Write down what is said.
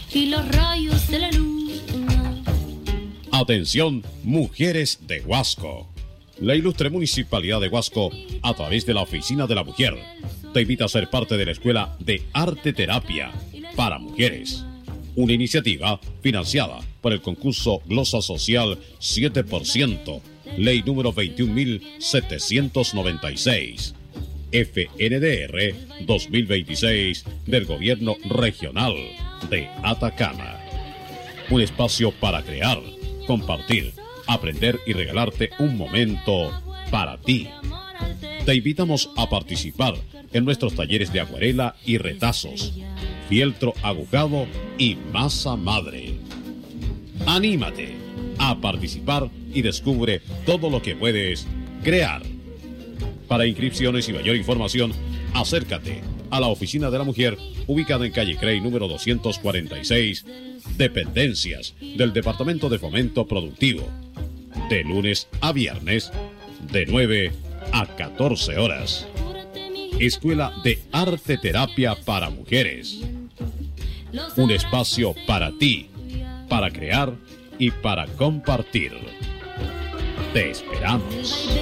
y los rayos de la luna. Atención, mujeres de Huasco. La ilustre Municipalidad de Huasco, a través de la Oficina de la Mujer, te invita a ser parte de la Escuela de Arte Terapia para Mujeres. Una iniciativa financiada por el concurso Glosa Social 7%, ley número 21.796, FNDR 2026 del Gobierno Regional de Atacama. Un espacio para crear, compartir, aprender y regalarte un momento para ti. Te invitamos a participar en nuestros talleres de acuarela y retazos, fieltro agujado y masa madre. Anímate a participar y descubre todo lo que puedes crear. Para inscripciones y mayor información, acércate a la Oficina de la Mujer, ubicada en calle Crey número 246, dependencias del Departamento de Fomento Productivo, de lunes a viernes, de 9 a 14 horas. Escuela de Arte Terapia para Mujeres. Un espacio para ti, para crear y para compartir. Te esperamos.